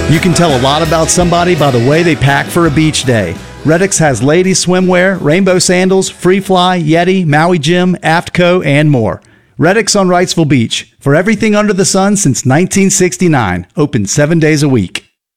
You can tell a lot about somebody by the way they pack for a beach day. Reddix has ladies swimwear, rainbow sandals, Free Fly, Yeti, Maui Jim, Aftco, and more. Reddix on Wrightsville Beach. For everything under the sun since 1969. Open 7 days a week.